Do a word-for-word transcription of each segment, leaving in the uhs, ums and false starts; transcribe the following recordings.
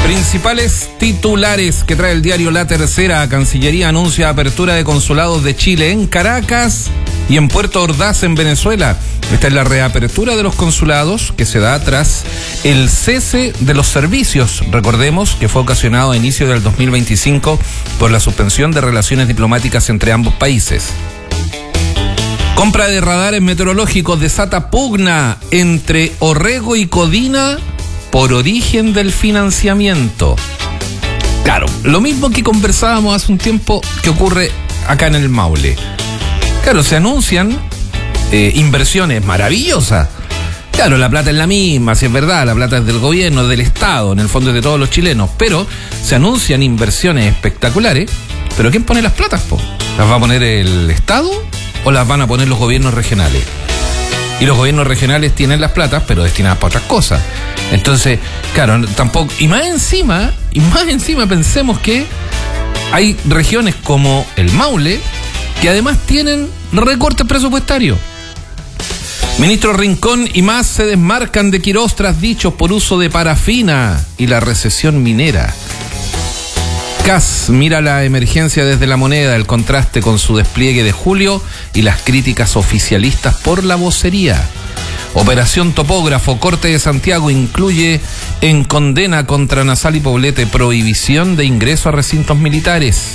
Principales titulares que trae el diario La Tercera. Cancillería anuncia apertura de consulados de Chile en Caracas y en Puerto Ordaz, en Venezuela. Esta es la reapertura de los consulados que se da tras el cese de los servicios. Recordemos que fue ocasionado a inicio del dos mil veinticinco por la suspensión de relaciones diplomáticas entre ambos países. Compra de radares meteorológicos desata pugna entre Orrego y Codina por origen del financiamiento. Claro, lo mismo que conversábamos hace un tiempo que ocurre acá en el Maule. Claro, se anuncian eh, inversiones maravillosas. Claro, la plata es la misma, si es verdad, la plata es del gobierno, del Estado, en el fondo es de todos los chilenos, pero se anuncian inversiones espectaculares. ¿Pero quién pone las platas, po? ¿Las va a poner el Estado o las van a poner los gobiernos regionales? Y los gobiernos regionales tienen las platas, pero destinadas para otras cosas. Entonces, claro, tampoco... Y más encima, y más encima pensemos que hay regiones como el Maule que además tienen recortes presupuestarios. Ministro Rincón y más se desmarcan de Quirós tras dichos por uso de parafina y la recesión minera. C A S mira la emergencia desde la moneda, el contraste con su despliegue de julio y las críticas oficialistas por la vocería. Operación Topógrafo, Corte de Santiago incluye en condena contra Nasal y Poblete prohibición de ingreso a recintos militares.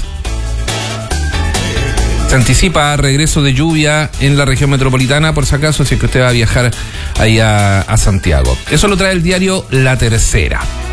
Se anticipa regreso de lluvia en la región metropolitana, por si acaso, si es que usted va a viajar ahí a, a Santiago. Eso lo trae el diario La Tercera.